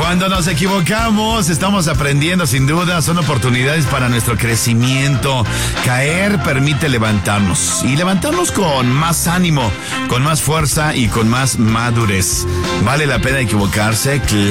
Cuando nos equivocamos, estamos aprendiendo sin duda, son oportunidades para nuestro crecimiento. Caer permite levantarnos y levantarnos con más ánimo, con más fuerza y con más madurez. ¿Vale la pena equivocarse?